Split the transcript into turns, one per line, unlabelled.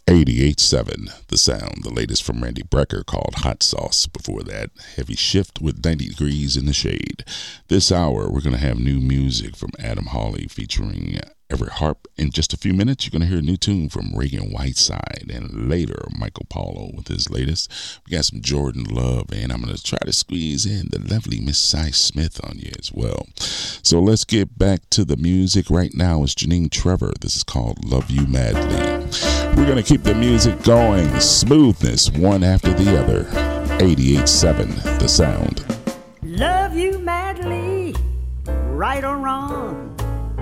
88.7 The Sound, the latest from Randy Brecker called Hot Sauce. Before that, Heavy Shift with 90 Degrees in the Shade. This hour, we're going to have new music from Adam Hawley featuring Everett Harp. In just a few minutes, you're going to hear a new tune from Reagan Whiteside. And later, Michael Paulo with his latest. We got some Jordan Love, and I'm going to try to squeeze in the lovely Miss Cy Smith on you as well. So let's get back to the music. Right now, it's Janine Trevor. This is called Love You Madly. We're going to keep the music going. Smoothness, one after the other. 88.7 The Sound.
Love you madly, right or wrong.